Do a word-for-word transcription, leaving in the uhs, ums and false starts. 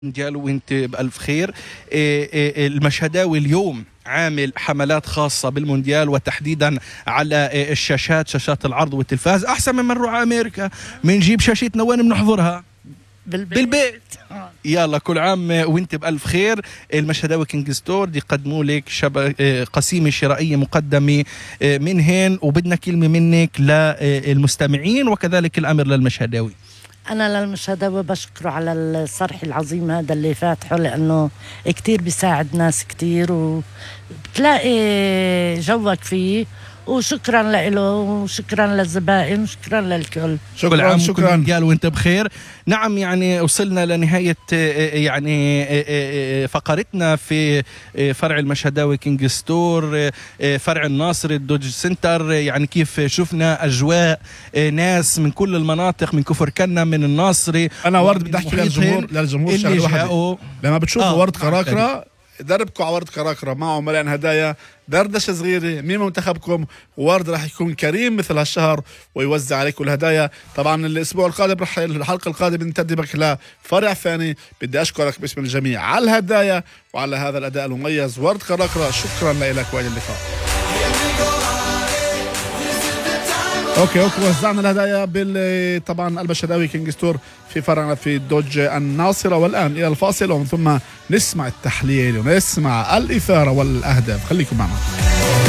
مونديال وانت بألف خير. المشهداوي اليوم عامل حملات خاصة بالمونديال وتحديدا على الشاشات، شاشات العرض والتلفاز. أحسن من نروح على أمريكا بنجيب شاشتنا وين بنحضرها؟ بالبيت, بالبيت. يلا كل عام وانت بألف خير. المشهداوي كينج ستور يقدموا لك شب... قسيمة شرائية مقدمة منهن، وبدنا كلمة منك للمستمعين وكذلك الأمر للمشهداوي. أنا للمشهداوي بشكره على الصرح العظيم هذا اللي فاتحه، لأنه كتير بيساعد ناس كتير وبتلاقي جوك فيه، وشكرا له وشكرا للزبائن وشكرا للكل. شكرا شكرا قال وانت بخير. نعم، يعني وصلنا لنهاية يعني فقرتنا في فرع المشهداوي كينج ستور فرع الناصر الدوج سنتر. يعني كيف شفنا أجواء ناس من كل المناطق، من كفر كنا، من الناصري. أنا ورد بدي أحكي للجمهور للجمهور شغله واحدة، لما بتشوفوا آه ورد كراكرة دربكم على ورد كراكرة معه مليان هدايا، دردشة صغيرة مين منتخبكم، وورد راح يكون كريم مثل هالشهر ويوزع عليكم الهدايا. طبعا الأسبوع القادم رح الحلقة القادمة ننتدبك لفرع ثاني. بدي أشكرك باسم الجميع على الهدايا وعلى هذا الأداء المميز. ورد كراكرة شكرا لك وإلى اللقاء. اوكي اوكي وزعنا الهدايا بال طبعا المشهداوي كينج ستور في فرعنا في دوج الناصرة. والآن إلى الفاصل ومن ثم نسمع التحليل ونسمع الإثارة والأهداف. خليكم معنا.